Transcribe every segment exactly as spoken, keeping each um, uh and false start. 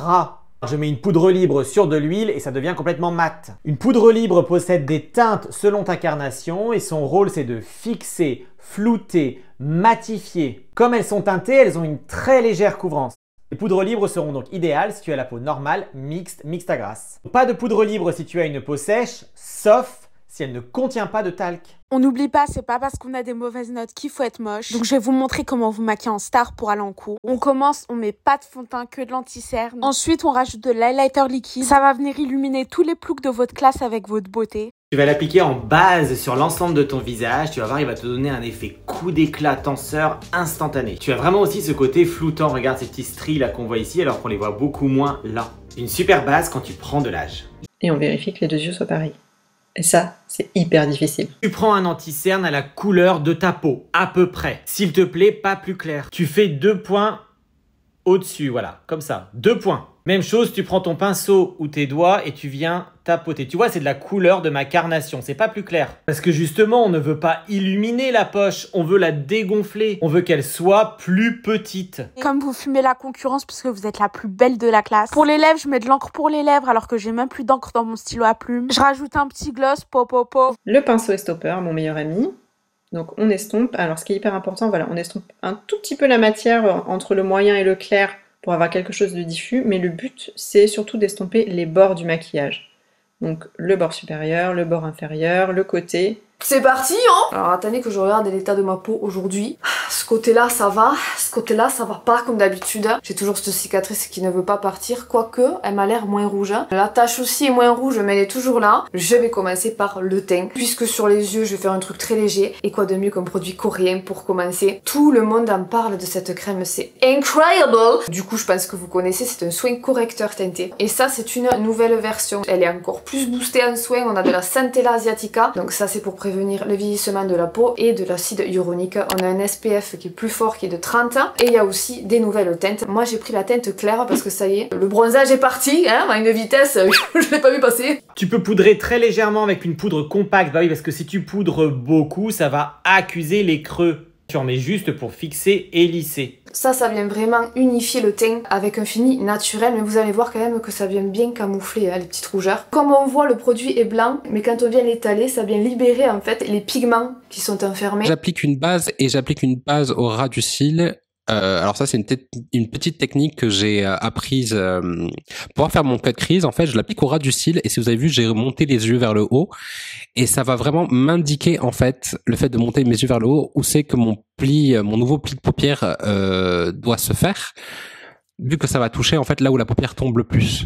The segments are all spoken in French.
ras. Je mets une poudre libre sur de l'huile et ça devient complètement mat. Une poudre libre possède des teintes selon ta carnation et son rôle c'est de fixer, flouter, matifier. Comme elles sont teintées, elles ont une très légère couvrance. Les poudres libres seront donc idéales si tu as la peau normale, mixte, mixte à grasse. Pas de poudre libre si tu as une peau sèche, sauf si elle ne contient pas de talc. On n'oublie pas, c'est pas parce qu'on a des mauvaises notes qu'il faut être moche. Donc je vais vous montrer comment vous maquiller en star pour aller en cours. On commence, on met pas de fond de teint, que de l'anti-cerne. Ensuite, on rajoute de l'highlighter liquide. Ça va venir illuminer tous les ploucs de votre classe avec votre beauté. Tu vas l'appliquer en base sur l'ensemble de ton visage. Tu vas voir, il va te donner un effet coup d'éclat tenseur instantané. Tu as vraiment aussi ce côté floutant. Regarde ces petits stries là qu'on voit ici alors qu'on les voit beaucoup moins là. Une super base quand tu prends de l'âge. Et on vérifie que les deux yeux soient pareils. Et ça, c'est hyper difficile. Tu prends un anti-cerne à la couleur de ta peau, à peu près. S'il te plaît, pas plus clair. Tu fais deux points au-dessus, voilà, comme ça. Deux points. Même chose, tu prends ton pinceau ou tes doigts et tu viens tapoter. Tu vois, c'est de la couleur de ma carnation, c'est pas plus clair. Parce que justement, on ne veut pas illuminer la poche, on veut la dégonfler. On veut qu'elle soit plus petite. Comme vous fumez la concurrence parce que vous êtes la plus belle de la classe. Pour les lèvres, je mets de l'encre pour les lèvres alors que j'ai même plus d'encre dans mon stylo à plumes. Je rajoute un petit gloss, pop, pop, pop. Le pinceau estopper, mon meilleur ami. Donc on estompe. Alors ce qui est hyper important, voilà, on estompe un tout petit peu la matière entre le moyen et le clair pour avoir quelque chose de diffus, mais le but c'est surtout d'estomper les bords du maquillage. Donc le bord supérieur, le bord inférieur, le côté. C'est parti hein. Alors attendez que je regarde l'état de ma peau aujourd'hui. Ce côté-là ça va, ce côté-là ça va pas comme d'habitude. J'ai toujours cette cicatrice qui ne veut pas partir, quoique elle m'a l'air moins rouge. La tache aussi est moins rouge mais elle est toujours là. Je vais commencer par le teint, puisque sur les yeux je vais faire un truc très léger. Et quoi de mieux qu'un produit coréen pour commencer. Tout le monde en parle de cette crème, c'est incroyable. Du coup je pense que vous connaissez, c'est un soin correcteur teinté. Et ça c'est une nouvelle version. Elle est encore plus boostée en soin, on a de la Centella asiatica. Donc ça c'est pour prévenir le vieillissement de la peau et de l'acide hyaluronique. On a un S P F qui est plus fort, qui est de trente, et il y a aussi des nouvelles teintes. Moi j'ai pris la teinte claire parce que ça y est, le bronzage est parti, hein, à une vitesse, je l'ai pas vu passer. Tu peux poudrer très légèrement avec une poudre compacte, bah oui, parce que si tu poudres beaucoup, ça va accuser les creux. Tu en mets juste pour fixer et lisser. Ça, ça vient vraiment unifier le teint avec un fini naturel, mais vous allez voir quand même que ça vient bien camoufler hein, les petites rougeurs. Comme on voit, le produit est blanc, mais quand on vient l'étaler, ça vient libérer en fait les pigments qui sont enfermés. J'applique une base et j'applique une base au ras du cil. Euh, alors ça c'est une, une petite technique que j'ai euh, apprise euh, pour pouvoir faire mon cut crease. En fait je l'applique au ras du cil et si vous avez vu j'ai monté les yeux vers le haut et ça va vraiment m'indiquer en fait le fait de monter mes yeux vers le haut où c'est que mon pli, mon nouveau pli de paupière euh, doit se faire, vu que ça va toucher en fait là où la paupière tombe le plus.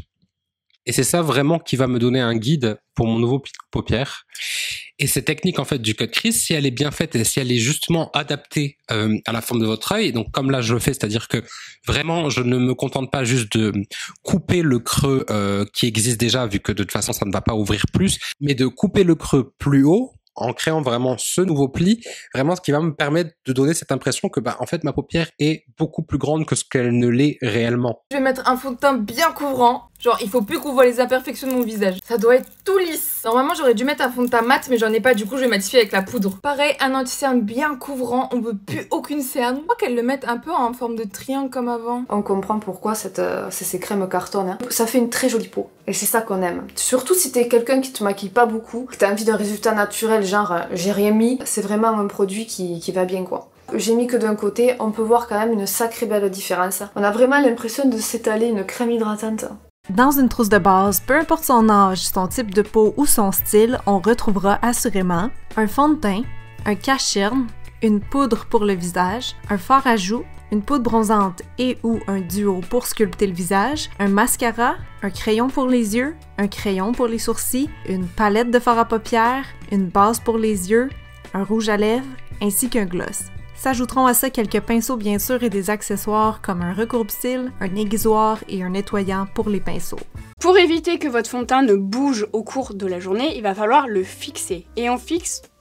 Et c'est ça vraiment qui va me donner un guide pour mon nouveau pli de paupière. Et cette technique en fait du cut crease, si elle est bien faite et si elle est justement adaptée euh, à la forme de votre œil, donc comme là je le fais, c'est-à-dire que vraiment je ne me contente pas juste de couper le creux euh, qui existe déjà, vu que de toute façon ça ne va pas ouvrir plus, mais de couper le creux plus haut en créant vraiment ce nouveau pli, vraiment ce qui va me permettre de donner cette impression que bah en fait ma paupière est beaucoup plus grande que ce qu'elle ne l'est réellement. Je vais mettre un fond de teint bien couvrant. Genre, il faut plus qu'on voit les imperfections de mon visage. Ça doit être tout lisse. Normalement, j'aurais dû mettre un fond de teint mat, mais j'en ai pas, du coup, je vais matifier avec la poudre. Pareil, un anti-cerne bien couvrant, on veut plus aucune cerne. Je crois qu'elles le mettent un peu en forme de triangle comme avant. On comprend pourquoi cette, euh, ces crèmes cartonnent. Hein. Ça fait une très jolie peau, et c'est ça qu'on aime. Surtout si t'es quelqu'un qui te maquille pas beaucoup, que t'as envie d'un résultat naturel, genre, euh, j'ai rien mis, c'est vraiment un produit qui, qui va bien, quoi. J'ai mis que d'un côté, on peut voir quand même une sacrée belle différence. On a vraiment l'impression de s'étaler une crème hydratante. Dans une trousse de base, peu importe son âge, son type de peau ou son style, on retrouvera assurément un fond de teint, un cache-cerne, une poudre pour le visage, un fard à joues, une poudre bronzante et ou un duo pour sculpter le visage, un mascara, un crayon pour les yeux, un crayon pour les sourcils, une palette de fard à paupières, une base pour les yeux, un rouge à lèvres ainsi qu'un gloss. S'ajouteront à ça quelques pinceaux bien sûr et des accessoires comme un recourbe-cils, un aiguisoir et un nettoyant pour les pinceaux. Pour éviter que votre fond de teint ne bouge au cours de la journée, il va falloir le fixer. Et on fixe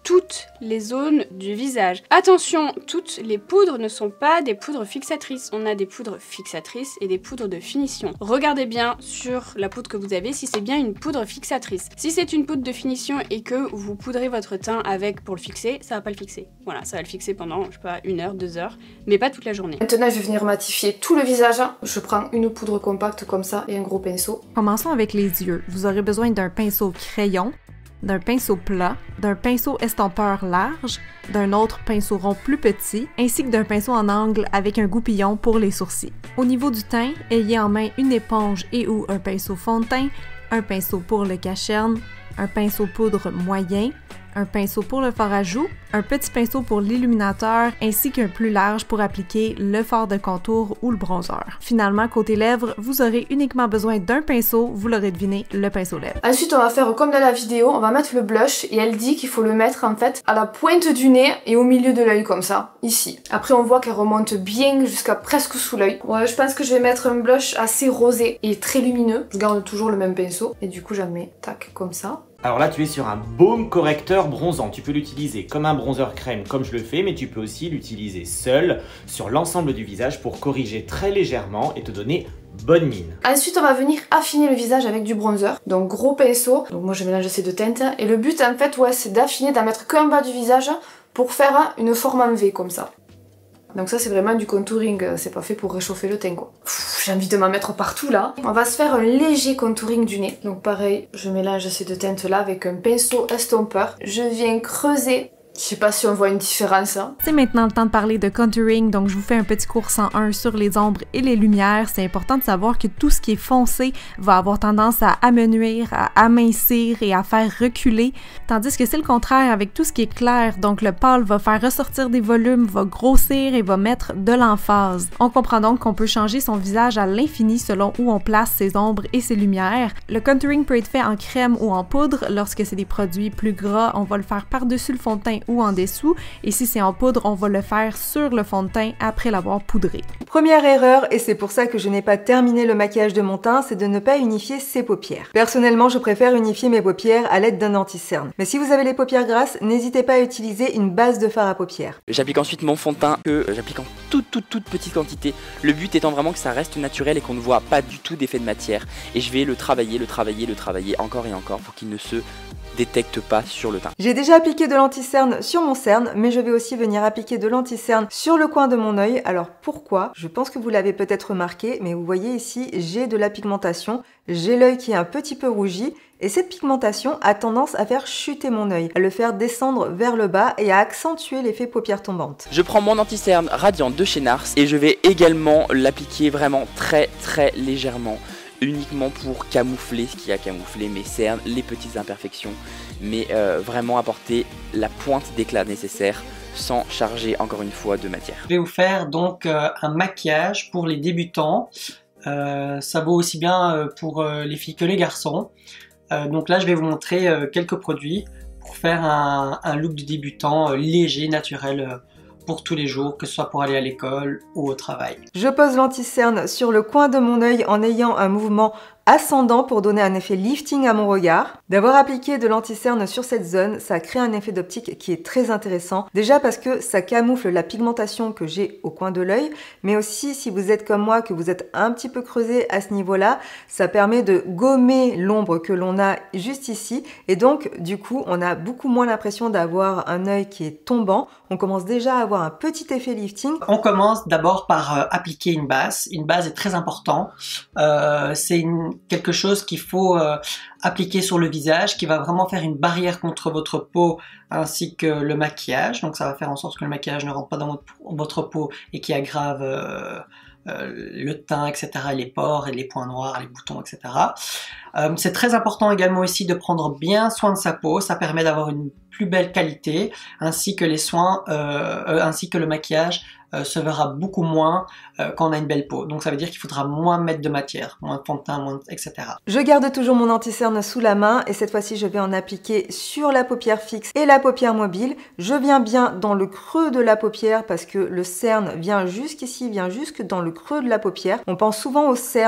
toutes les zones du visage. Attention, toutes les poudres ne sont pas des poudres fixatrices. On a des poudres fixatrices et des poudres de finition. Regardez bien sur la poudre que vous avez si c'est bien une poudre fixatrice. Si c'est une poudre de finition et que vous poudrez votre teint avec pour le fixer, ça va pas le fixer. Voilà, ça va le fixer pendant, je sais pas, une heure, deux heures, mais pas toute la journée. Maintenant, je vais venir matifier tout le visage. Je prends une poudre compacte comme ça et un gros pinceau. Commençons avec les yeux. Vous aurez besoin d'un pinceau crayon, d'un pinceau plat, d'un pinceau estompeur large, d'un autre pinceau rond plus petit, ainsi que d'un pinceau en angle avec un goupillon pour les sourcils. Au niveau du teint, ayez en main une éponge et ou un pinceau fond de teint, un pinceau pour le cache-cerne, un pinceau poudre moyen, un pinceau pour le fard à joues, un petit pinceau pour l'illuminateur, ainsi qu'un plus large pour appliquer le fard de contour ou le bronzer. Finalement, côté lèvres, vous aurez uniquement besoin d'un pinceau, vous l'aurez deviné, le pinceau lèvres. Ensuite, on va faire comme dans la vidéo, on va mettre le blush et elle dit qu'il faut le mettre en fait à la pointe du nez et au milieu de l'œil comme ça, ici. Après, on voit qu'elle remonte bien jusqu'à presque sous l'œil. Ouais, je pense que je vais mettre un blush assez rosé et très lumineux. Je garde toujours le même pinceau et du coup, j'en mets tac comme ça. Alors là, tu es sur un baume correcteur bronzant. Tu peux l'utiliser comme un bronzer crème, comme je le fais, mais tu peux aussi l'utiliser seul sur l'ensemble du visage pour corriger très légèrement et te donner bonne mine. Ensuite, on va venir affiner le visage avec du bronzer. Donc, gros pinceau. Donc, moi, je mélange ces deux teintes. Et le but, en fait, ouais, c'est d'affiner, d'en mettre qu'un bas du visage pour faire une forme en V, comme ça. Donc ça, c'est vraiment du contouring, c'est pas fait pour réchauffer le teint, quoi. J'ai envie de m'en mettre partout, là. On va se faire un léger contouring du nez. Donc pareil, je mélange ces deux teintes-là avec un pinceau estompeur. Je viens creuser. Je sais pas si on voit une différence. Hein. C'est maintenant le temps de parler de contouring, donc je vous fais un petit cours cent un sur les ombres et les lumières. C'est important de savoir que tout ce qui est foncé va avoir tendance à amenuire, à amincir et à faire reculer, tandis que c'est le contraire avec tout ce qui est clair, donc le pâle va faire ressortir des volumes, va grossir et va mettre de l'emphase. On comprend donc qu'on peut changer son visage à l'infini selon où on place ses ombres et ses lumières. Le contouring peut être fait en crème ou en poudre. Lorsque c'est des produits plus gras, on va le faire par-dessus le fond de teint ou en dessous, et si c'est en poudre, on va le faire sur le fond de teint après l'avoir poudré. Première erreur, et c'est pour ça que je n'ai pas terminé le maquillage de mon teint, c'est de ne pas unifier ses paupières. Personnellement, je préfère unifier mes paupières à l'aide d'un anti-cerne. Mais si vous avez les paupières grasses, n'hésitez pas à utiliser une base de fard à paupières. J'applique ensuite mon fond de teint que j'applique en toute toute toute petite quantité. Le but étant vraiment que ça reste naturel et qu'on ne voit pas du tout d'effet de matière. Et je vais le travailler, le travailler, le travailler encore et encore pour qu'il ne se détecte pas sur le teint. J'ai déjà appliqué de l'anti-cerne sur mon cerne, mais je vais aussi venir appliquer de l'anti-cerne sur le coin de mon œil. Alors pourquoi? Je pense que vous l'avez peut-être remarqué, mais vous voyez ici, j'ai de la pigmentation, j'ai l'œil qui est un petit peu rougi, et cette pigmentation a tendance à faire chuter mon œil, à le faire descendre vers le bas et à accentuer l'effet paupières tombantes. Je prends mon anti-cerne radiant de chez Nars et je vais également l'appliquer vraiment très très légèrement, uniquement pour camoufler ce qui a camouflé mes cernes, les petites imperfections, mais euh, vraiment apporter la pointe d'éclat nécessaire sans charger encore une fois de matière. Je vais vous faire donc euh, un maquillage pour les débutants, euh, ça vaut aussi bien euh, pour euh, les filles que les garçons. Euh, donc là je vais vous montrer euh, quelques produits pour faire un, un look de débutant euh, léger, naturel, euh, pour tous les jours, que ce soit pour aller à l'école ou au travail. Je pose l'anti-cerne sur le coin de mon œil en ayant un mouvement ascendant pour donner un effet lifting à mon regard. D'avoir appliqué de l'anti-cerne sur cette zone, ça crée un effet d'optique qui est très intéressant. Déjà parce que ça camoufle la pigmentation que j'ai au coin de l'œil, mais aussi si vous êtes comme moi, que vous êtes un petit peu creusé à ce niveau-là, ça permet de gommer l'ombre que l'on a juste ici. Et donc, du coup, on a beaucoup moins l'impression d'avoir un œil qui est tombant. On commence déjà à avoir un petit effet lifting. On commence d'abord par euh, appliquer une base. Une base est très important. Euh, c'est une quelque chose qu'il faut euh, appliquer sur le visage, qui va vraiment faire une barrière contre votre peau ainsi que le maquillage. Donc ça va faire en sorte que le maquillage ne rentre pas dans votre, votre peau et qui aggrave euh, euh, le teint, et cetera, les pores et les points noirs, les boutons, et cetera. Euh, c'est très important également ici de prendre bien soin de sa peau. Ça permet d'avoir une plus belle qualité, ainsi que les soins, euh, euh, ainsi que le maquillage euh, se verra beaucoup moins euh, quand on a une belle peau. Donc ça veut dire qu'il faudra moins mettre de matière, moins de fond de teint, moins de, et cetera. Je garde toujours mon anti-cerne sous la main et cette fois-ci je vais en appliquer sur la paupière fixe et la paupière mobile. Je viens bien dans le creux de la paupière parce que le cerne vient jusqu'ici, vient jusque dans le creux de la paupière. On pense souvent au cerne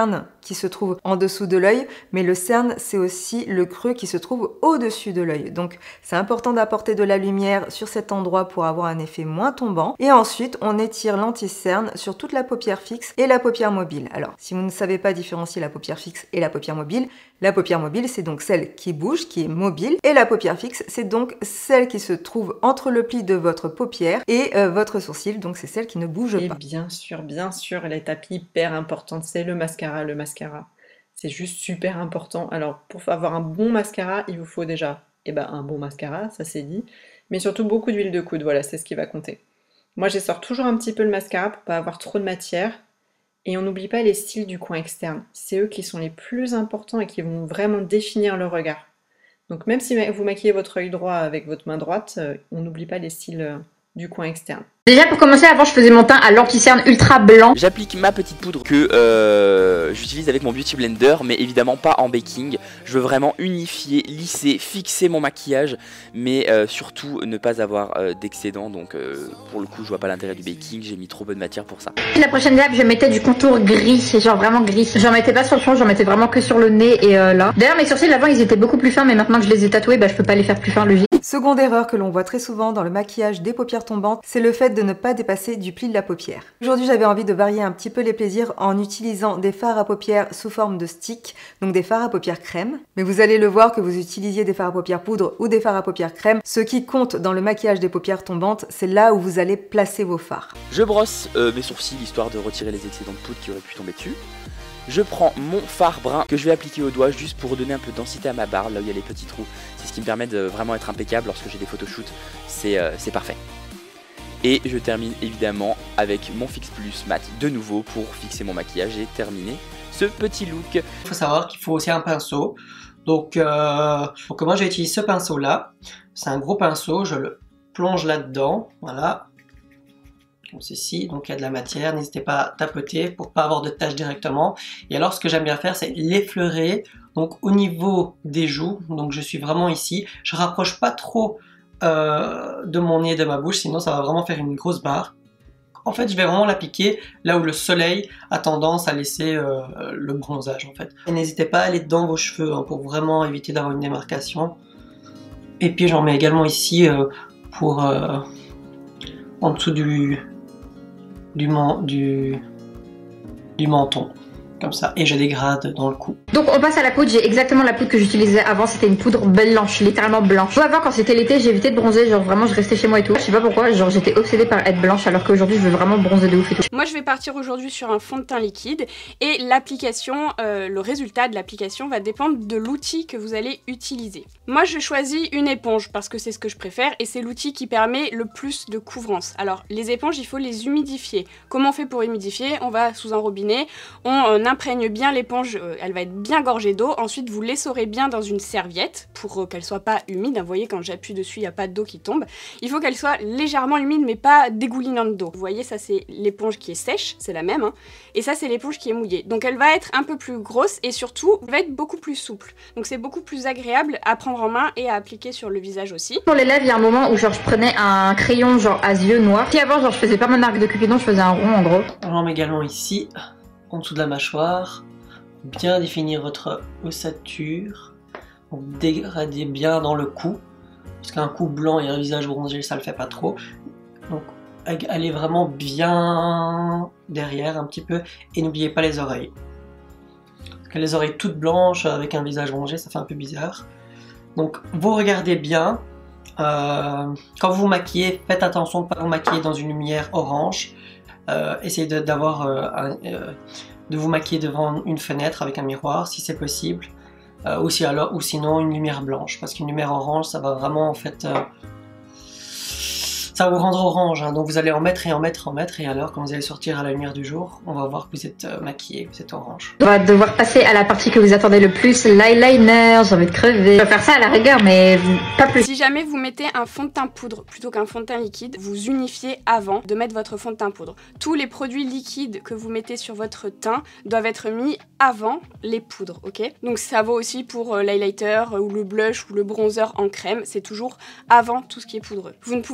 qui se trouve en dessous de l'œil, mais le cerne, c'est aussi le creux qui se trouve au-dessus de l'œil. Donc c'est important d'apporter de la lumière sur cet endroit pour avoir un effet moins tombant. Et ensuite, on étire l'anti-cerne sur toute la paupière fixe et la paupière mobile. Alors, si vous ne savez pas différencier la paupière fixe et la paupière mobile, la paupière mobile, c'est donc celle qui bouge, qui est mobile, et la paupière fixe, c'est donc celle qui se trouve entre le pli de votre paupière et euh, votre sourcil, donc c'est celle qui ne bouge et pas. Bien sûr, bien sûr, l'étape hyper importante, c'est le mascara. Le mascara, c'est juste super important. Alors, pour avoir un bon mascara, il vous faut déjà eh ben, un bon mascara, ça c'est dit, mais surtout beaucoup d'huile de coude, voilà, c'est ce qui va compter. Moi, j'essore toujours un petit peu le mascara pour pas avoir trop de matière. Et on n'oublie pas les cils du coin externe. C'est eux qui sont les plus importants et qui vont vraiment définir le regard. Donc même si vous maquillez votre œil droit avec votre main droite, on n'oublie pas les cils du coin externe. Déjà pour commencer, avant je faisais mon teint à l'anti-cerne ultra blanc. J'applique ma petite poudre que euh, j'utilise avec mon Beauty Blender, mais évidemment pas en baking. Je veux vraiment unifier, lisser, fixer mon maquillage, mais euh, surtout ne pas avoir euh, d'excédent. Donc euh, pour le coup je vois pas l'intérêt du baking, j'ai mis trop peu de matière pour ça. La prochaine étape, je mettais du contour gris, genre vraiment gris. J'en mettais pas sur le front, j'en mettais vraiment que sur le nez et euh, là. D'ailleurs mes sourcils avant ils étaient beaucoup plus fins, mais maintenant que je les ai tatoués, bah je peux pas les faire plus fins, logique. Seconde erreur que l'on voit très souvent dans le maquillage des paupières tombantes, c'est le fait de ne pas dépasser du pli de la paupière. Aujourd'hui, j'avais envie de varier un petit peu les plaisirs en utilisant des fards à paupières sous forme de stick, donc des fards à paupières crème. Mais vous allez le voir que vous utilisiez des fards à paupières poudre ou des fards à paupières crème, ce qui compte dans le maquillage des paupières tombantes, c'est là où vous allez placer vos fards. Je brosse euh, mes sourcils histoire de retirer les excédents de poudre qui auraient pu tomber dessus. Je prends mon fard brun que je vais appliquer au doigt juste pour donner un peu de densité à ma barre, là où il y a les petits trous. C'est ce qui me permet de vraiment être impeccable lorsque j'ai des photoshoots, c'est euh, c'est parfait. Et je termine évidemment avec mon Fix Plus mat de nouveau pour fixer mon maquillage et terminer ce petit look. Il faut savoir qu'il faut aussi un pinceau. Donc, euh, donc moi j'utilise ce pinceau là. C'est un gros pinceau, je le plonge là-dedans, voilà. Comme ceci, donc il y a de la matière, n'hésitez pas à tapoter pour pas avoir de taches directement. Et alors ce que j'aime bien faire, c'est l'effleurer, donc au niveau des joues, donc je suis vraiment ici, je rapproche pas trop euh, de mon nez et de ma bouche, sinon ça va vraiment faire une grosse barre. En fait, je vais vraiment l'appliquer là où le soleil a tendance à laisser euh, le bronzage en fait. Et n'hésitez pas à aller dans vos cheveux hein, pour vraiment éviter d'avoir une démarcation. Et puis j'en mets également ici euh, pour euh, en dessous du Du, du, du menton, comme ça, et je dégrade dans le cou. Donc on passe à la poudre, j'ai exactement la poudre que j'utilisais avant, c'était une poudre blanche, littéralement blanche. Avant quand c'était l'été, j'évitais de bronzer, genre vraiment je restais chez moi et tout. Je sais pas pourquoi, genre j'étais obsédée par être blanche alors qu'aujourd'hui je veux vraiment bronzer de ouf et tout. Moi je vais partir aujourd'hui sur un fond de teint liquide et l'application, euh, le résultat de l'application va dépendre de l'outil que vous allez utiliser. Moi je choisis une éponge parce que c'est ce que je préfère et c'est l'outil qui permet le plus de couvrance. Alors les éponges il faut les humidifier. Comment on fait pour humidifier? On va sous un robinet, on euh, imprègne bien l'éponge, euh, elle va être bien gorgée d'eau. Ensuite vous l'essorez bien dans une serviette pour euh, qu'elle soit pas humide. Vous voyez quand j'appuie dessus il n'y a pas d'eau qui tombe. Il faut qu'elle soit légèrement humide mais pas dégoulinante d'eau. Vous voyez ça c'est l'éponge qui est sèche, c'est la même, hein, et ça c'est l'éponge qui est mouillée. Donc elle va être un peu plus grosse et surtout elle va être beaucoup plus souple. Donc c'est beaucoup plus agréable à prendre en main et à appliquer sur le visage aussi. Pour les lèvres il y a un moment où genre je prenais un crayon genre à yeux noir. Puis avant genre je faisais pas mon arc de Cupidon, je faisais un rond en gros. J'en mets également ici, en dessous de la mâchoire. Bien définir votre ossature, dégradez bien dans le cou, parce qu'un cou blanc et un visage bronzé ça le fait pas trop, donc allez vraiment bien derrière un petit peu et n'oubliez pas les oreilles, parce que les oreilles toutes blanches avec un visage bronzé ça fait un peu bizarre, donc vous regardez bien, euh, quand vous vous maquillez faites attention de ne pas vous maquiller dans une lumière orange, euh, essayez d'avoir euh, un... Euh, de vous maquiller devant une fenêtre avec un miroir si c'est possible, euh, ou, si alors, ou sinon une lumière blanche, parce qu'une lumière orange ça va vraiment en fait euh, ça va vous rendre orange, hein, donc vous allez en mettre et en mettre et en mettre et alors quand vous allez sortir à la lumière du jour on va voir que vous êtes euh, maquillé, que vous êtes orange. On va devoir passer à la partie que vous attendez le plus, l'eyeliner. J'ai envie de crever. Je vais faire ça à la rigueur mais pas plus. Si jamais vous mettez un fond de teint poudre plutôt qu'un fond de teint liquide, vous unifiez avant de mettre votre fond de teint poudre. Tous les produits liquides que vous mettez sur votre teint doivent être mis avant les poudres, ok? Donc ça vaut aussi pour euh, l'highlighter euh, ou le blush ou le bronzer en crème, c'est toujours avant tout ce qui est poudreux. Vous ne pouvez pas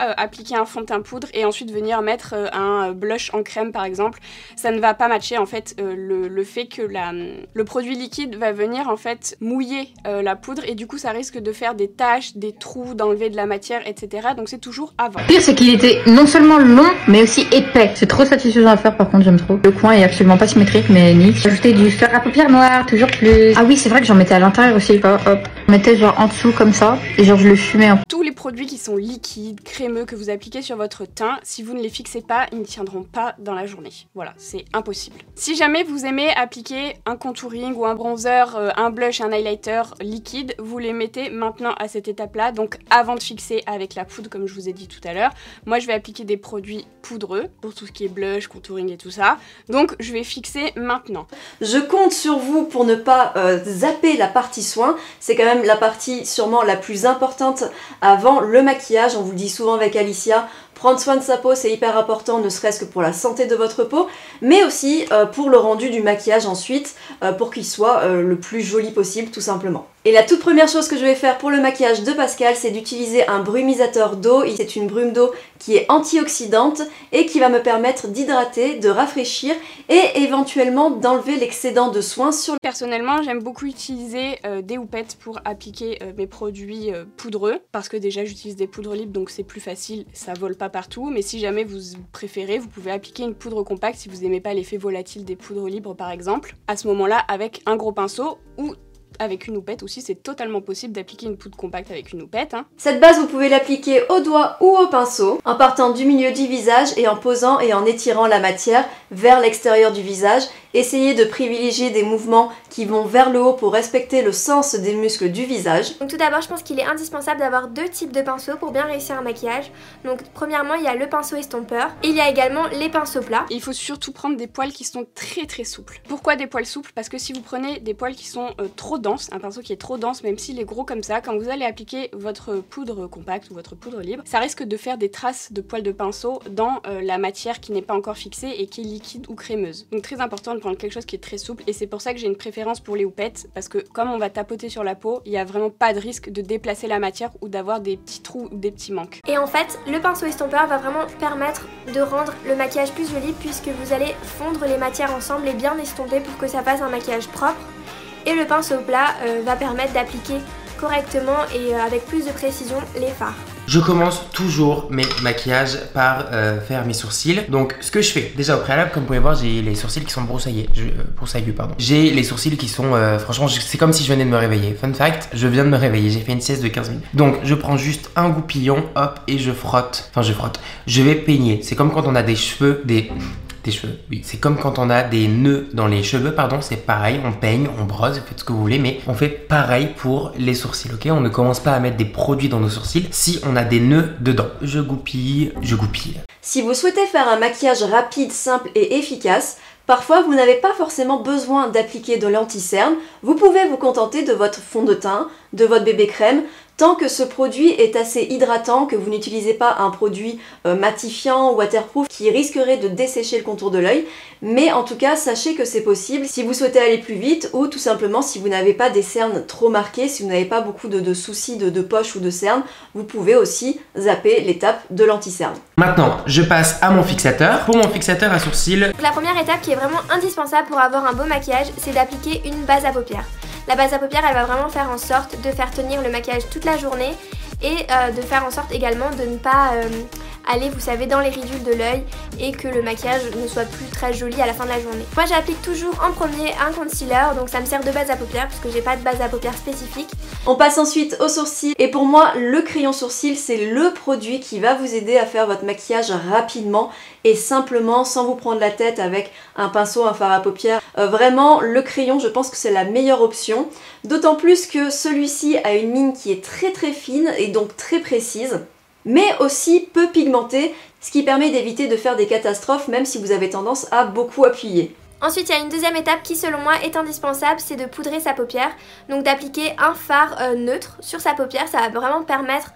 pas euh, appliquer un fond de teint poudre et ensuite venir mettre euh, un blush en crème par exemple. Ça ne va pas matcher en fait euh, le, le fait que la, le produit liquide va venir en fait mouiller euh, la poudre et du coup ça risque de faire des taches, des trous, d'enlever de la matière, et cetera. Donc c'est toujours avant. Le pire c'est qu'il était non seulement long mais aussi épais. C'est trop satisfaisant à faire par contre, j'aime trop. Le coin est absolument pas symétrique mais nice. Ajouter du fer à paupières noir, toujours plus. Ah oui c'est vrai que j'en mettais à l'intérieur aussi. Hop, hop. Je mettais genre en dessous comme ça et genre je le fumais. En... Tous les produits qui sont liquides, crémeux, que vous appliquez sur votre teint, si vous ne les fixez pas, ils ne tiendront pas dans la journée. Voilà, c'est impossible. Si jamais vous aimez appliquer un contouring ou un bronzer, euh, un blush, un highlighter liquide, vous les mettez maintenant à cette étape-là, donc avant de fixer avec la poudre comme je vous ai dit tout à l'heure. Moi je vais appliquer des produits poudreux pour tout ce qui est blush, contouring et tout ça. Donc je vais fixer maintenant. Je compte sur vous pour ne pas euh, zapper la partie soin. C'est quand même la partie sûrement la plus importante avant le maquillage. On vous le dit souvent avec Alicia, prendre soin de sa peau c'est hyper important, ne serait-ce que pour la santé de votre peau, mais aussi euh, pour le rendu du maquillage ensuite, euh, pour qu'il soit euh, le plus joli possible tout simplement. Et la toute première chose que je vais faire pour le maquillage de Pascal, c'est d'utiliser un brumisateur d'eau. C'est une brume d'eau qui est antioxydante et qui va me permettre d'hydrater, de rafraîchir et éventuellement d'enlever l'excédent de soins sur le... Personnellement, j'aime beaucoup utiliser euh, des houpettes pour appliquer euh, mes produits euh, poudreux parce que déjà j'utilise des poudres libres donc c'est plus facile, ça vole pas partout. Mais si jamais vous préférez, vous pouvez appliquer une poudre compacte si vous n'aimez pas l'effet volatile des poudres libres par exemple. À ce moment-là, avec un gros pinceau ou avec une houppette aussi, c'est totalement possible d'appliquer une poudre compacte avec une houppette. Hein. Cette base, vous pouvez l'appliquer au doigt ou au pinceau, en partant du milieu du visage et en posant et en étirant la matière vers l'extérieur du visage. Essayez de privilégier des mouvements qui vont vers le haut pour respecter le sens des muscles du visage. Donc tout d'abord, je pense qu'il est indispensable d'avoir deux types de pinceaux pour bien réussir un maquillage. Donc premièrement, il y a le pinceau estompeur et il y a également les pinceaux plats. Et il faut surtout prendre des poils qui sont très très souples. Pourquoi des poils souples? Parce que si vous prenez des poils qui sont euh, trop denses, un pinceau qui est trop dense, même s'il est gros comme ça, quand vous allez appliquer votre poudre compacte ou votre poudre libre, ça risque de faire des traces de poils de pinceau dans euh, la matière qui n'est pas encore fixée et qui est liquide ou crémeuse. Donc très important de prendre quelque chose qui est très souple et c'est pour ça que j'ai une préférence pour les houpettes parce que comme on va tapoter sur la peau, il n'y a vraiment pas de risque de déplacer la matière ou d'avoir des petits trous ou des petits manques. Et en fait, le pinceau estompeur va vraiment permettre de rendre le maquillage plus joli puisque vous allez fondre les matières ensemble et bien estomper pour que ça fasse un maquillage propre. Et le pinceau plat euh, va permettre d'appliquer correctement et euh, avec plus de précision les fards. Je commence toujours mes maquillages par euh, faire mes sourcils. Donc ce que je fais, déjà au préalable, comme vous pouvez voir, j'ai les sourcils qui sont broussaillés, je, euh, broussaillus pardon. J'ai les sourcils qui sont, euh, franchement, c'est comme si je venais de me réveiller. Fun fact, je viens de me réveiller, j'ai fait une sieste de quinze minutes. Donc je prends juste un goupillon, hop, et je frotte, enfin je frotte, je vais peigner. C'est comme quand on a des cheveux, des... Des cheveux, oui. C'est comme quand on a des nœuds dans les cheveux, pardon, c'est pareil, on peigne, on brosse, vous faites ce que vous voulez, mais on fait pareil pour les sourcils, ok? On ne commence pas à mettre des produits dans nos sourcils si on a des nœuds dedans. Je goupille, je goupille. Si vous souhaitez faire un maquillage rapide, simple et efficace, parfois vous n'avez pas forcément besoin d'appliquer de l'anti-cerne, vous pouvez vous contenter de votre fond de teint, de votre bébé crème, tant que ce produit est assez hydratant, que vous n'utilisez pas un produit euh, matifiant ou waterproof qui risquerait de dessécher le contour de l'œil. Mais en tout cas, sachez que c'est possible si vous souhaitez aller plus vite ou tout simplement si vous n'avez pas des cernes trop marquées, si vous n'avez pas beaucoup de, de soucis de, de poche ou de cernes, vous pouvez aussi zapper l'étape de l'anti-cerne. Maintenant, je passe à mon fixateur. Pour mon fixateur à sourcils... Donc la première étape qui est vraiment indispensable pour avoir un beau maquillage, c'est d'appliquer une base à paupières. La base à paupières, elle va vraiment faire en sorte de faire tenir le maquillage toute la journée et euh, de faire en sorte également de ne pas euh, aller, vous savez, dans les ridules de l'œil et que le maquillage ne soit plus très joli à la fin de la journée. Moi, j'applique toujours en premier un concealer, donc ça me sert de base à paupières puisque j'ai pas de base à paupières spécifique. On passe ensuite aux sourcils et pour moi, le crayon sourcil, c'est le produit qui va vous aider à faire votre maquillage rapidement et simplement sans vous prendre la tête avec un pinceau, un fard à paupières. Euh, vraiment, le crayon, je pense que c'est la meilleure option. D'autant plus que celui-ci a une mine qui est très très fine et donc très précise, mais aussi peu pigmentée, ce qui permet d'éviter de faire des catastrophes même si vous avez tendance à beaucoup appuyer. Ensuite, il y a une deuxième étape qui, selon moi, est indispensable, c'est de poudrer sa paupière. Donc d'appliquer un fard euh, neutre sur sa paupière, ça va vraiment permettre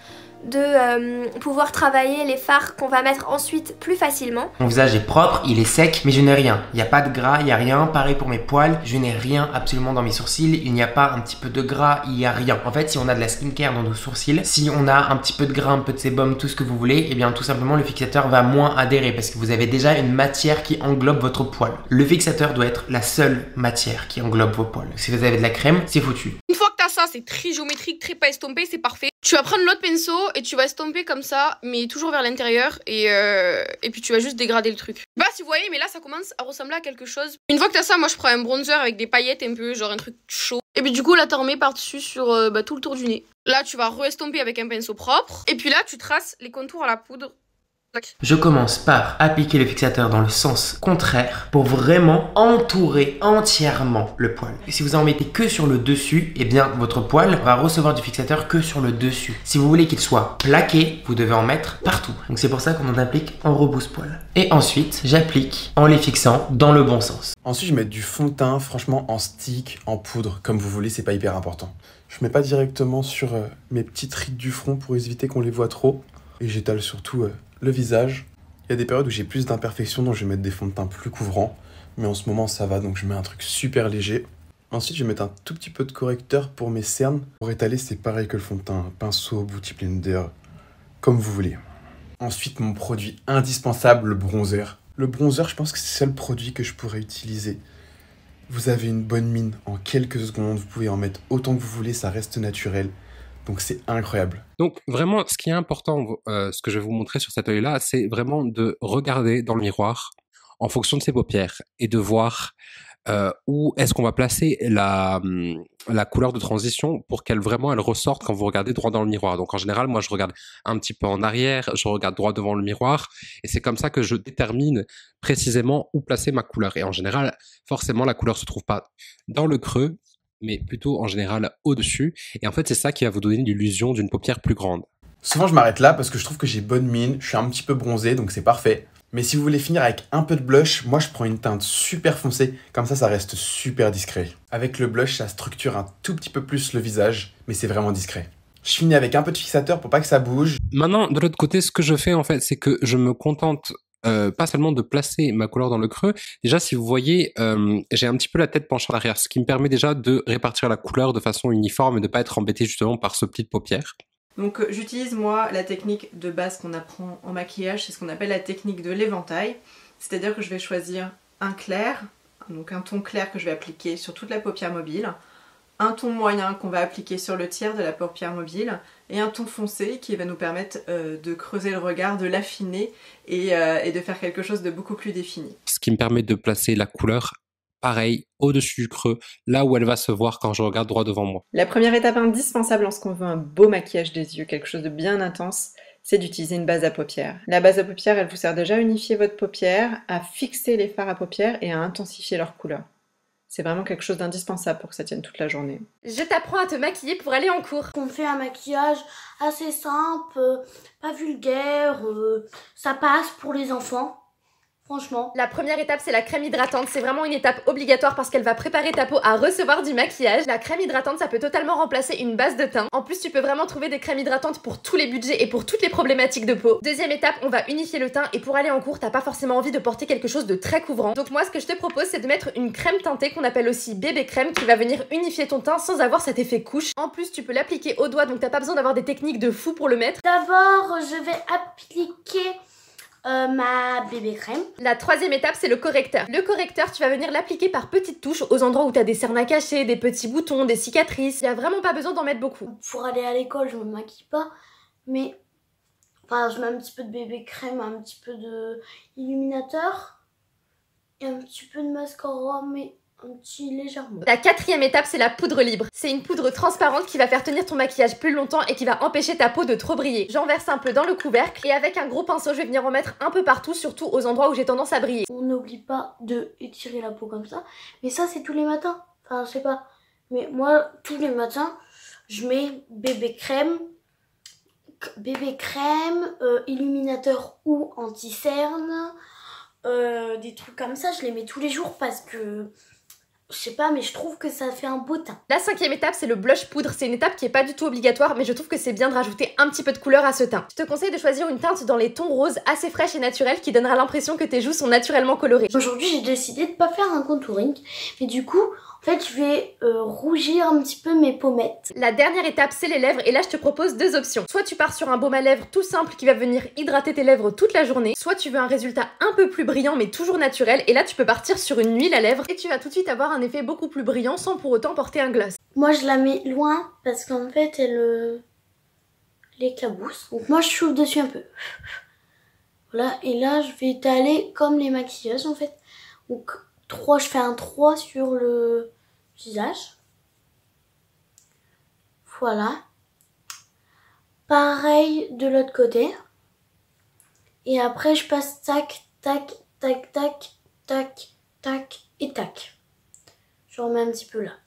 de euh, pouvoir travailler les fards qu'on va mettre ensuite plus facilement. Mon visage est propre, il est sec, mais je n'ai rien. Il n'y a pas de gras, il n'y a rien. Pareil pour mes poils, je n'ai rien absolument dans mes sourcils. Il n'y a pas un petit peu de gras, il n'y a rien. En fait, si on a de la skincare dans nos sourcils, si on a un petit peu de gras, un peu de sébum, tout ce que vous voulez, et bien tout simplement le fixateur va moins adhérer parce que vous avez déjà une matière qui englobe votre poil. Le fixateur doit être la seule matière qui englobe vos poils. Si vous avez de la crème, c'est foutu. Une fois que t'as ça, c'est très géométrique, très pas estompé, c'est parfait. Tu vas prendre l'autre pinceau et tu vas estomper comme ça, mais toujours vers l'intérieur, et, euh, et puis tu vas juste dégrader le truc. Bah si vous voyez, mais là ça commence à ressembler à quelque chose. Une fois que t'as ça, moi je prends un bronzer avec des paillettes un peu, genre un truc chaud. Et puis du coup là t'en remets par-dessus sur euh, bah, tout le tour du nez. Là tu vas re-estomper avec un pinceau propre, et puis là tu traces les contours à la poudre. Je commence par appliquer le fixateur dans le sens contraire pour vraiment entourer entièrement le poil. Et si vous en mettez que sur le dessus, eh bien votre poil va recevoir du fixateur que sur le dessus. Si vous voulez qu'il soit plaqué, vous devez en mettre partout. Donc c'est pour ça qu'on en applique en rebousse-poil. Et ensuite, j'applique en les fixant dans le bon sens. Ensuite, je vais mettre du fond de teint, franchement en stick, en poudre, comme vous voulez, c'est pas hyper important. Je mets pas directement sur euh, mes petites rides du front pour éviter qu'on les voit trop. Et j'étale surtout euh, le visage. Il y a des périodes où j'ai plus d'imperfections, donc je vais mettre des fonds de teint plus couvrants. Mais en ce moment, ça va, donc je mets un truc super léger. Ensuite, je vais mettre un tout petit peu de correcteur pour mes cernes. Pour étaler, c'est pareil que le fond de teint. Pinceau, Beauty Blender, comme vous voulez. Ensuite, mon produit indispensable, le bronzer. Le bronzer, je pense que c'est le seul produit que je pourrais utiliser. Vous avez une bonne mine en quelques secondes. Vous pouvez en mettre autant que vous voulez, ça reste naturel. Donc c'est incroyable. Donc vraiment, ce qui est important, euh, ce que je vais vous montrer sur cet œil-là, c'est vraiment de regarder dans le miroir en fonction de ses paupières et de voir euh, où est-ce qu'on va placer la, la couleur de transition pour qu'elle vraiment elle ressorte quand vous regardez droit dans le miroir. Donc en général, moi je regarde un petit peu en arrière, je regarde droit devant le miroir et c'est comme ça que je détermine précisément où placer ma couleur. Et en général, forcément, la couleur se trouve pas dans le creux, mais plutôt en général au-dessus. Et en fait, c'est ça qui va vous donner l'illusion d'une paupière plus grande. Souvent, je m'arrête là parce que je trouve que j'ai bonne mine, je suis un petit peu bronzé, donc c'est parfait. Mais si vous voulez finir avec un peu de blush, moi je prends une teinte super foncée, comme ça, ça reste super discret. Avec le blush, ça structure un tout petit peu plus le visage, mais c'est vraiment discret. Je finis avec un peu de fixateur pour pas que ça bouge. Maintenant, de l'autre côté, ce que je fais en fait, c'est que je me contente Euh, pas seulement de placer ma couleur dans le creux. Déjà, si vous voyez, euh, j'ai un petit peu la tête penchée en arrière, ce qui me permet déjà de répartir la couleur de façon uniforme et de pas être embêté justement par ce pli de paupière. Donc euh, j'utilise moi la technique de base qu'on apprend en maquillage, c'est ce qu'on appelle la technique de l'éventail. C'est-à-dire que je vais choisir un clair, donc un ton clair que je vais appliquer sur toute la paupière mobile, un ton moyen qu'on va appliquer sur le tiers de la paupière mobile et un ton foncé qui va nous permettre euh, de creuser le regard, de l'affiner et, euh, et de faire quelque chose de beaucoup plus défini. Ce qui me permet de placer la couleur, pareil, au-dessus du creux, là où elle va se voir quand je regarde droit devant moi. La première étape indispensable lorsqu'on veut un beau maquillage des yeux, quelque chose de bien intense, c'est d'utiliser une base à paupières. La base à paupières, elle vous sert déjà à unifier votre paupière, à fixer les fards à paupières et à intensifier leur couleur. C'est vraiment quelque chose d'indispensable pour que ça tienne toute la journée. Je t'apprends à te maquiller pour aller en cours. On fait un maquillage assez simple, euh, pas vulgaire, euh, ça passe pour les enfants. Franchement. La première étape, c'est la crème hydratante. C'est vraiment une étape obligatoire parce qu'elle va préparer ta peau à recevoir du maquillage. La crème hydratante, ça peut totalement remplacer une base de teint. En plus, tu peux vraiment trouver des crèmes hydratantes pour tous les budgets et pour toutes les problématiques de peau. Deuxième étape, on va unifier le teint et pour aller en cours, t'as pas forcément envie de porter quelque chose de très couvrant. Donc moi, ce que je te propose, c'est de mettre une crème teintée qu'on appelle aussi bébé crème qui va venir unifier ton teint sans avoir cet effet couche. En plus, tu peux l'appliquer au doigt, donc t'as pas besoin d'avoir des techniques de fou pour le mettre. D'abord, je vais appliquer Euh, ma bébé crème. La troisième étape, c'est le correcteur. Le correcteur, tu vas venir l'appliquer par petites touches aux endroits où tu as des cernes à cacher, des petits boutons, des cicatrices. Il n'y a vraiment pas besoin d'en mettre beaucoup. Pour aller à l'école, je me maquille pas, mais enfin, je mets un petit peu de bébé crème, un petit peu de illuminateur et un petit peu de mascara, mais un petit légèrement. La quatrième étape, c'est la poudre libre. C'est une poudre transparente qui va faire tenir ton maquillage plus longtemps et qui va empêcher ta peau de trop briller. J'en verse un peu dans le couvercle et avec un gros pinceau, je vais venir en mettre un peu partout, surtout aux endroits où j'ai tendance à briller. On n'oublie pas de étirer la peau comme ça, mais ça c'est tous les matins. Enfin, je sais pas, mais moi, tous les matins, je mets bébé crème, bébé crème, euh, illuminateur ou anti-cerne, euh, des trucs comme ça, je les mets tous les jours parce que Je sais pas, mais je trouve que ça fait un beau teint. La cinquième étape, c'est le blush poudre. C'est une étape qui est pas du tout obligatoire, mais je trouve que c'est bien de rajouter un petit peu de couleur à ce teint. Je te conseille de choisir une teinte dans les tons roses assez fraîche et naturelle qui donnera l'impression que tes joues sont naturellement colorées. Aujourd'hui, j'ai décidé de pas faire un contouring, mais du coup, en fait, je vais euh, rougir un petit peu mes pommettes. La dernière étape, c'est les lèvres, et là, je te propose deux options. Soit tu pars sur un baume à lèvres tout simple qui va venir hydrater tes lèvres toute la journée, soit tu veux un résultat un peu plus brillant mais toujours naturel, et là, tu peux partir sur une huile à lèvres et tu vas tout de suite avoir un effet beaucoup plus brillant sans pour autant porter un gloss. Moi, je la mets loin parce qu'en fait, elle, euh, elle éclabousse. Donc moi, je chauffe dessus un peu. Voilà, et là, je vais étaler comme les maquilleuses en fait. Donc, trois, je fais un trois sur le visage. Voilà. Pareil de l'autre côté. Et après, je passe tac, tac, tac, tac, tac, tac et tac. Je remets un petit peu là.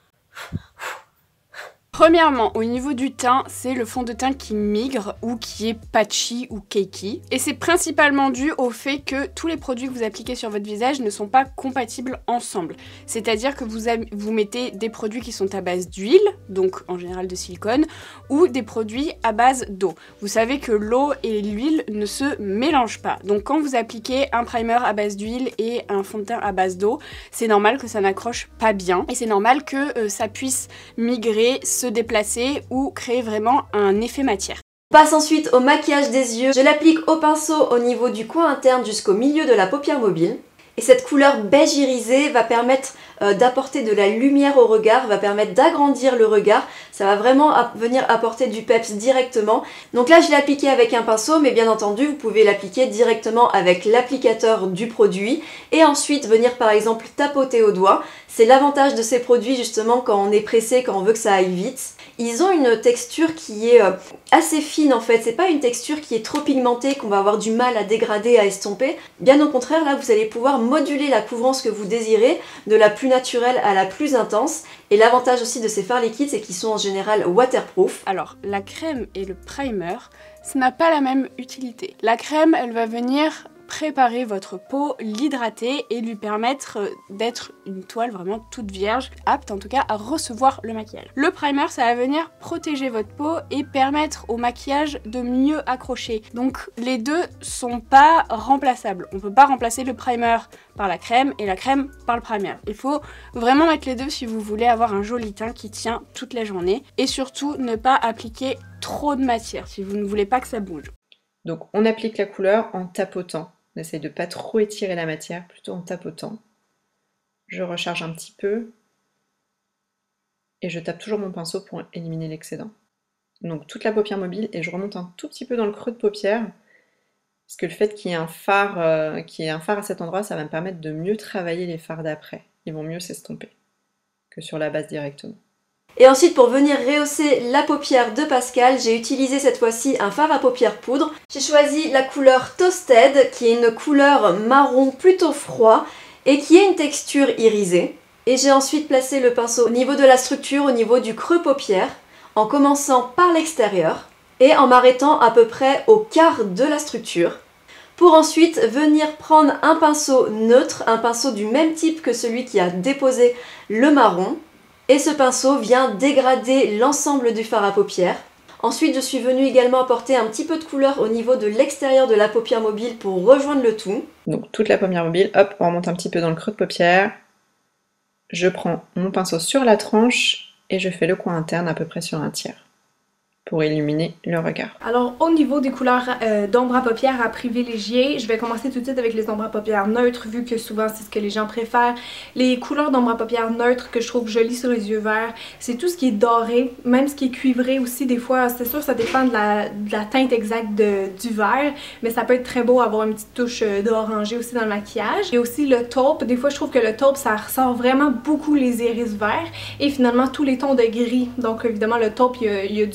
Premièrement, au niveau du teint, c'est le fond de teint qui migre ou qui est patchy ou cakey. Et c'est principalement dû au fait que tous les produits que vous appliquez sur votre visage ne sont pas compatibles ensemble. C'est-à-dire que vous, vous mettez des produits qui sont à base d'huile, donc en général de silicone, ou des produits à base d'eau. Vous savez que l'eau et l'huile ne se mélangent pas. Donc quand vous appliquez un primer à base d'huile et un fond de teint à base d'eau, c'est normal que ça n'accroche pas bien. Et c'est normal que euh, ça puisse migrer, se déplacer ou créer vraiment un effet matière. On passe ensuite au maquillage des yeux. Je l'applique au pinceau au niveau du coin interne jusqu'au milieu de la paupière mobile. Et cette couleur beige irisé va permettre euh, d'apporter de la lumière au regard, va permettre d'agrandir le regard. Ça va vraiment ap- venir apporter du peps directement. Donc là, je l'ai appliqué avec un pinceau, mais bien entendu, vous pouvez l'appliquer directement avec l'applicateur du produit et ensuite venir par exemple tapoter au doigt. C'est l'avantage de ces produits justement quand on est pressé, quand on veut que ça aille vite. Ils ont une texture qui est euh, assez fine en fait, c'est pas une texture qui est trop pigmentée qu'on va avoir du mal à dégrader, à estomper. Bien au contraire, là vous allez pouvoir moduler la couvrance que vous désirez, de la plus naturelle à la plus intense. Et l'avantage aussi de ces fards liquides, c'est qu'ils sont en général waterproof. Alors, la crème et le primer, ça n'a pas la même utilité. La crème, elle va venir préparer votre peau, l'hydrater et lui permettre d'être une toile vraiment toute vierge, apte en tout cas à recevoir le maquillage. Le primer, ça va venir protéger votre peau et permettre au maquillage de mieux accrocher. Donc les deux sont pas remplaçables. On peut pas remplacer le primer par la crème et la crème par le primer. Il faut vraiment mettre les deux si vous voulez avoir un joli teint qui tient toute la journée et surtout ne pas appliquer trop de matière si vous ne voulez pas que ça bouge. Donc on applique la couleur en tapotant. On essaye de ne pas trop étirer la matière, plutôt en tapotant. Je recharge un petit peu et je tape toujours mon pinceau pour éliminer l'excédent. Donc toute la paupière mobile et je remonte un tout petit peu dans le creux de paupière parce que le fait qu'il y ait un fard, euh, qu'il y ait un fard à cet endroit, ça va me permettre de mieux travailler les fards d'après. Ils vont mieux s'estomper que sur la base directement. Et ensuite, pour venir rehausser la paupière de Pascal, j'ai utilisé cette fois-ci un fard à paupières poudre. J'ai choisi la couleur Toasted, qui est une couleur marron plutôt froid et qui a une texture irisée. Et j'ai ensuite placé le pinceau au niveau de la structure, au niveau du creux paupière, en commençant par l'extérieur et en m'arrêtant à peu près au quart de la structure. Pour ensuite venir prendre un pinceau neutre, un pinceau du même type que celui qui a déposé le marron. Et ce pinceau vient dégrader l'ensemble du fard à paupières. Ensuite, je suis venue également apporter un petit peu de couleur au niveau de l'extérieur de la paupière mobile pour rejoindre le tout. Donc toute la paupière mobile, hop, on remonte un petit peu dans le creux de paupière. Je prends mon pinceau sur la tranche et je fais le coin interne à peu près sur un tiers pour illuminer le regard. Alors au niveau des couleurs euh, d'ombre à paupières à privilégier, je vais commencer tout de suite avec les ombres à paupières neutres vu que souvent c'est ce que les gens préfèrent. Les couleurs d'ombre à paupières neutres que je trouve jolies sur les yeux verts, c'est tout ce qui est doré, même ce qui est cuivré aussi des fois, c'est sûr ça dépend de la, de la teinte exacte de, du vert, mais ça peut être très beau avoir une petite touche d'orangé aussi dans le maquillage. Et aussi le taupe, des fois je trouve que le taupe ça ressort vraiment beaucoup les iris verts et finalement tous les tons de gris, donc évidemment le taupe il y a, il y a du gris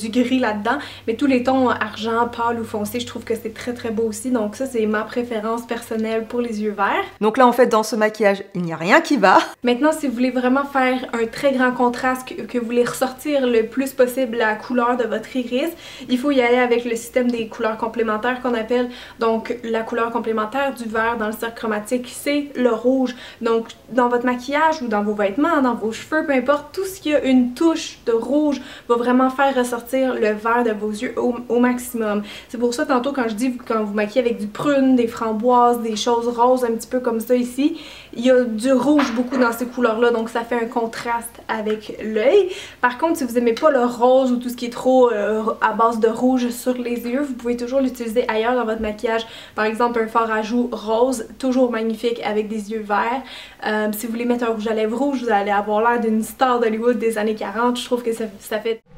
là-dedans. Mais tous les tons argent, pâle ou foncé, je trouve que c'est très très beau aussi. Donc ça, c'est ma préférence personnelle pour les yeux verts. Donc là, en fait, dans ce maquillage, il n'y a rien qui va. Maintenant, si vous voulez vraiment faire un très grand contraste, que, que vous voulez ressortir le plus possible la couleur de votre iris, il faut y aller avec le système des couleurs complémentaires qu'on appelle. Donc la couleur complémentaire du vert dans le cercle chromatique, c'est le rouge. Donc dans votre maquillage ou dans vos vêtements, dans vos cheveux, peu importe, tout ce qui a une touche de rouge va vraiment faire ressortir le vert de vos yeux au, au maximum. C'est pour ça tantôt quand je dis quand vous maquillez avec du prune, des framboises, des choses roses un petit peu comme ça ici, il y a du rouge beaucoup dans ces couleurs-là, donc ça fait un contraste avec l'œil. Par contre, si vous n'aimez pas le rose ou tout ce qui est trop euh, à base de rouge sur les yeux, vous pouvez toujours l'utiliser ailleurs dans votre maquillage. Par exemple, un fard à joues rose, toujours magnifique avec des yeux verts. Euh, si vous voulez mettre un rouge à lèvres rouge, vous allez avoir l'air d'une star d'Hollywood des années quarante. Je trouve que ça, ça fait